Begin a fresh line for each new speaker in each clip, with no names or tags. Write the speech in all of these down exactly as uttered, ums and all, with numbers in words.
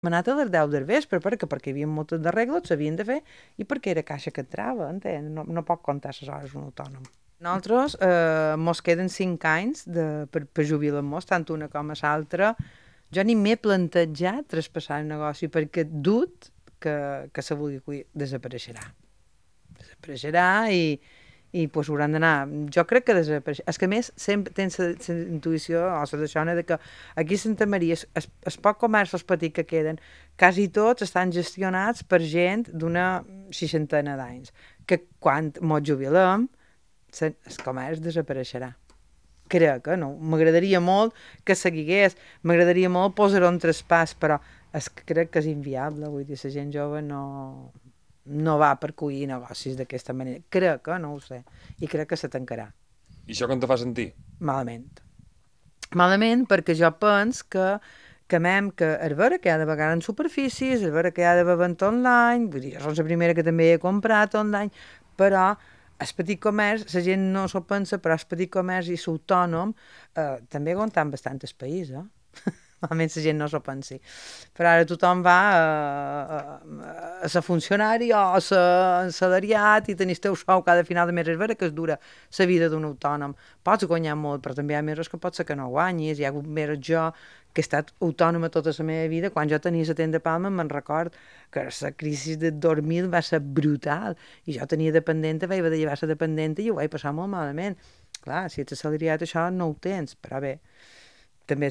Hem anat a les deu del vespre perquè, perquè hi havia moltes de regles, s'havien de fer i perquè era caixa que entrava, entén? No, no pot comptar les hores un autònom. Nosaltres eh, mos queden cinc anys de, per, per jubilar-nos, tant una com l'altra. Jo ni m'he plantejat traspassar el negoci perquè dut que, que se vulgui cuir desapareixerà. Desapareixerà i, i pues, hauran d'anar. Jo crec que desapareixerà. És que a més sempre tens la intuïció o la deixona de que aquí a Santa Maria els, els pocs comerços petits que queden, quasi tots estan gestionats per gent d'una seixantena d'anys, que quan mos jubilem el comerç desapareixerà. Crec que no. M'agradaria molt que seguigués, m'agradaria molt posar-ho un traspàs, però és que crec que és inviable. Vull dir, la gent jove no, no va per cuir negocis d'aquesta manera. Crec que, no ho sé, i crec que se tancarà.
I això com te fa sentir?
Malament. Malament perquè jo penso que que mem que és vera que hi ha de vegades en superfícies, és vera que hi ha de vendre online, vull dir, jo soc la primera que també he comprat online, però el petit comerç, la gent no s'ho pensa, però el petit comerç i l'autònom eh, també aguanten bastant el país, eh? Almenys la gent no s'ho pensi. Però ara tothom va a, a, a ser funcionari o a ser salariat i tenir el teu sou cada final de mes. És vera que es dura la vida d'un autònom. Pots guanyar molt, però també hi ha mesos que pot ser que no guanyis. Hi ha hagut mesos jo que he estat autònoma tota la meva vida. Quan jo tenia la tenda de Palma me'n record que la crisi de dos mil va ser brutal. I jo tenia dependenta, vaig haver de llevar la dependenta i ho vaig passar molt malament. Clar, si ets assalariat això no ho tens, però bé, també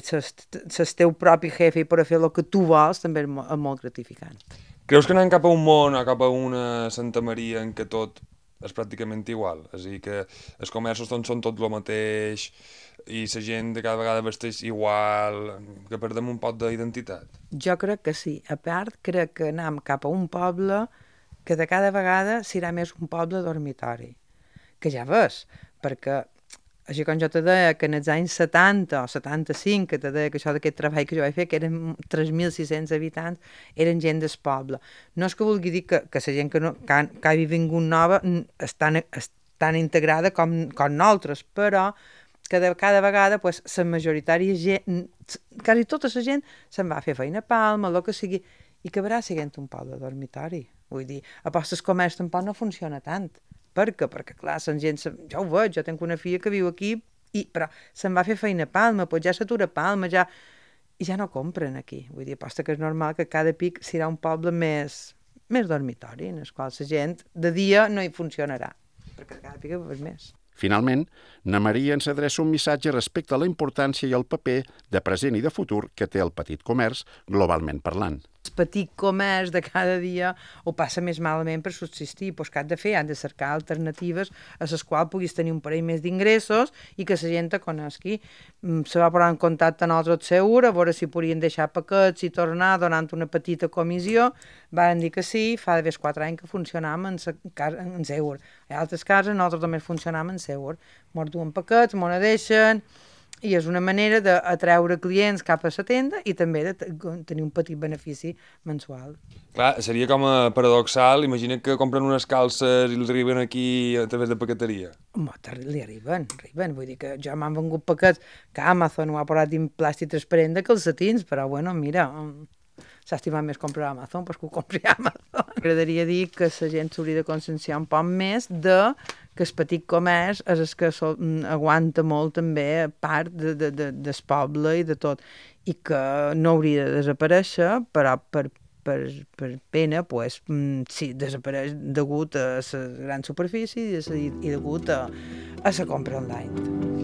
el teu propi jefe i per fer el que tu vols també és molt gratificant.
Creus que anem cap a un món o cap a una Santa Maria en què tot és pràcticament igual? És a dir, que els comerços doncs, són tot el mateix i la gent de cada vegada vesteix igual, que perdem un poc d'identitat? Jo
crec que sí. A part, crec que anem cap a un poble que de cada vegada serà més un poble dormitori. Que ja ves, perquè així com jo te deia que en els anys setanta o setanta-cinc, que te deia que això d'aquest treball que jo vaig fer, que eren tres mil sis-cents habitants, eren gent del poble. No és que vulgui dir que, que la gent que, no, que, ha, que ha vingut nova és tan, és tan integrada com, com nosaltres, però que de cada vegada pues, la majoritària gent, quasi tota la gent se'n va a fer feina a Palma, el que sigui, i acabarà sent un poble dormitori. Vull dir, a post el comerç tampoc no funciona tant. Per què? Perquè, clar, la gent, jo ho veig, jo tinc una filla que viu aquí, i, però se'n va fer feina a Palma, doncs ja s'atura a Palma, ja, i ja no compren aquí. Vull dir, aposta que és normal que cada pic serà un poble més, més dormitori, en el qual la gent de dia no hi funcionarà, perquè cada pic és més.
Finalment, na Maria ens adreça un missatge respecte a la importància i el paper de present i de futur que té el petit comerç, globalment parlant.
El petit comerç de cada dia ho passa més malament per subsistir. Doncs què has de fer? Han de cercar alternatives a les quals puguis tenir un parell més d'ingressos i que la gent te conegui. Se va posar en contacte amb nosaltres segura, a veure si podien deixar paquets i tornar donant una petita comissió. Van dir que sí, fa de més quatre anys que funcionàvem en, en Seur. A altres cases nosaltres també funcionàvem en Seur. Mos duen paquets, mos deixen, i és una manera d'atreure clients cap a la tenda i també de tenir un petit benefici mensual.
Clar, seria com a paradoxal, imagina que compren unes calces i les arriben aquí a través de paqueteria.
Home, li arriben, arriben, vull dir que jo m'han vengut paquets que Amazon ho ha posat dins plàstic transparent de calcetins, però bueno, mira, s'ha estimat més comprar a Amazon, doncs que ho compri a Amazon. M'agradaria dir que la gent s'hauria de conscienciar un poc més de que el petit comerç és el que so, aguanta molt també part de, de, de, del poble i de tot, i que no hauria de desaparèixer, però per, per, per pena, pues, sí, desapareix degut a la gran superfície i, a, i degut a, a la compra online.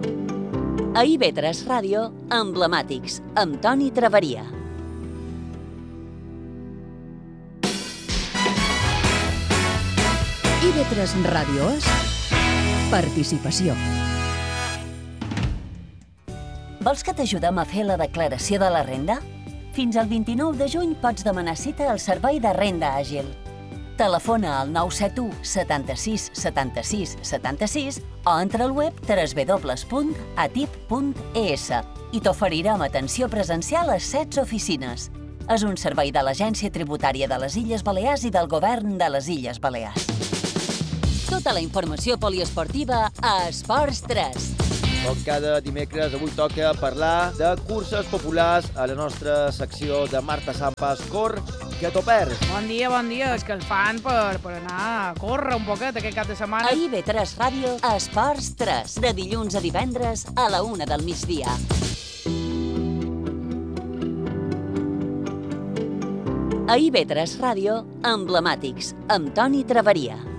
A I V tres Ràdio, Emblemàtics, amb Toni Traveria.
I V tres Ràdio és participació.
Vols que t'ajudem a fer la declaració de la renda? Fins al vint-i-nou de juny pots demanar cita al Servei de Renda Àgil. Telefona al nou set u setanta-sis setanta-sis setanta-sis o entra al web w w w punt atip punt e s i t'oferirem atenció presencial a setze oficines. És un servei de l'Agència Tributària de les Illes Balears i del Govern de les Illes Balears. Tota la informació poliesportiva a Esports tres.
Com cada dimecres, avui toca parlar de curses populars a la nostra secció de Marta Sampas, Cor, que t'ho perds.
Bon dia, bon dia. És que els fan per, per anar a córrer un poquet aquest cap de setmana.
A I B tres Ràdio, Esports tres, de dilluns a divendres a la una del migdia. A I B tres Ràdio, Emblemàtics, amb Toni Traveria.